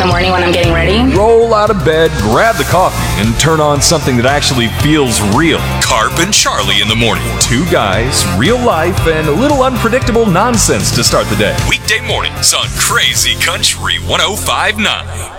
morning when I'm getting ready. Roll out of bed, grab the coffee, and turn on something that actually feels real. Carp and Charlie in the morning. Two guys, real life, and a little unpredictable nonsense to start the day. Weekday mornings on Crazy Country 105.9.